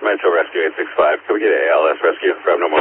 Metro Rescue 865. Can we get ALS Rescue for abnormal